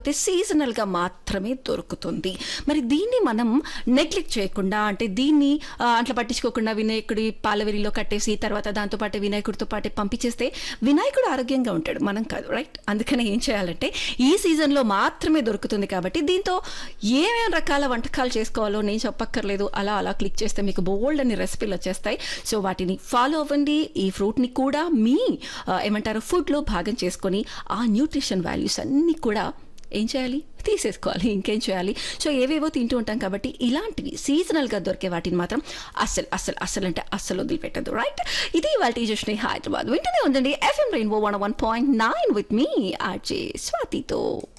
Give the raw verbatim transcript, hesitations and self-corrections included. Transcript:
సీజనల్గా మాత్రమే దొరుకుతుంది. మరి దీన్ని మనం నెగ్లెక్ట్ చేయకుండా, అంటే దీన్ని ఆ, అట్లా పట్టించుకోకుండా వినాయకుడి పాలవెరిలో కట్టేసి తర్వాత దాంతోపాటు వినాయకుడితో పాటు పంపించేస్తే వినాయకుడు ఆరోగ్యంగా ఉంటాడు, మనం కాదు, రైట్? అందుకనే ఏం చేయాలంటే ఈ సీజన్లో మాత్రమే దొరుకుతుంది కాబట్టి దీంతో ఏమేమి రకాల వంటకాలు చేసుకోవాలో నేను చెప్పక్కర్లేదు. అలా అలా క్లిక్ చేస్తే మీకు బోల్డ్ అని రెసిపీలు వచ్చేస్తాయి. సో వాటిని ఫాలో అవ్వండి. ఈ ఫ్రూట్ని కూడా మీ ఆ, ఏమంటారు ఫుడ్లో భాగం చేసుకొని ఆ న్యూట్రిషన్ వాల్యూస్ అన్నీ కూడా ఏం చేయాలి, తీసేసుకోవాలి. ఇంకేం చేయాలి? సో ఏవేవో తింటూ ఉంటాం కాబట్టి ఇలాంటివి సీజనల్గా దొరికే వాటిని మాత్రం అస్సలు అస్సలు అస్సలు అంటే అస్సలు వదిలిపెట్టదు, రైట్? ఇది వాళ్ళ టీచర్స్ని హైదరాబాద్ వింటూనే ఉందండి FM rainbow one one point nine with me RJ స్వాతితో.